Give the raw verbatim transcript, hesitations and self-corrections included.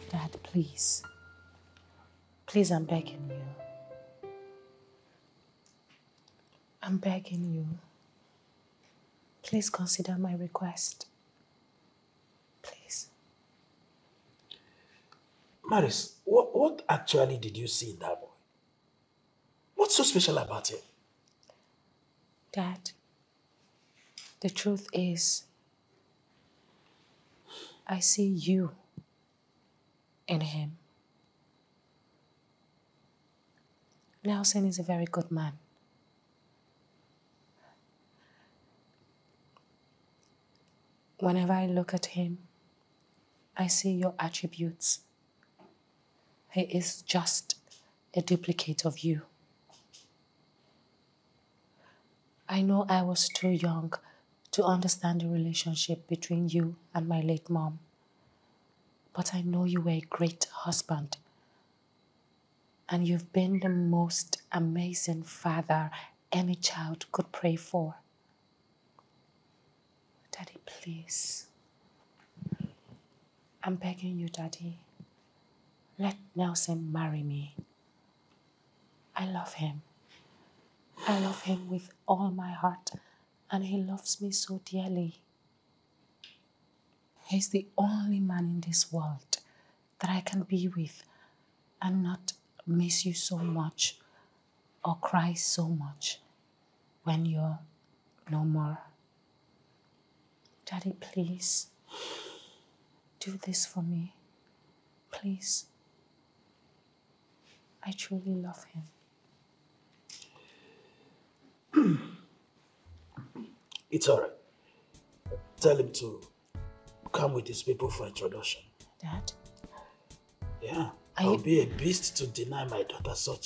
Dad, please. Please, I'm begging you. I'm begging you. Please consider my request. Please. Maris, what, what actually did you see in that boy? What's so special about him? Dad, the truth is, I see you in him. Nelson is a very good man. Whenever I look at him, I see your attributes. He is just a duplicate of you. I know I was too young to understand the relationship between you and my late mom. But I know you were a great husband. And you've been the most amazing father any child could pray for. Daddy, please. I'm begging you, Daddy. Let Nelson marry me. I love him. I love him with all my heart, and he loves me so dearly. He's the only man in this world that I can be with and not miss you so much or cry so much when you're no more. Daddy, please, do this for me. Please. I truly love him. It's all right. Tell him to come with his people for introduction. Dad? Yeah, Are I'll you... be a beast to deny my daughter such